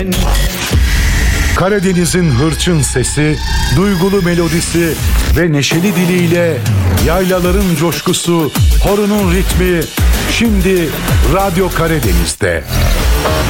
Karadeniz'in hırçın sesi, duygulu melodisi ve neşeli diliyle yaylaların coşkusu, horonun ritmi şimdi Radyo Karadeniz'de.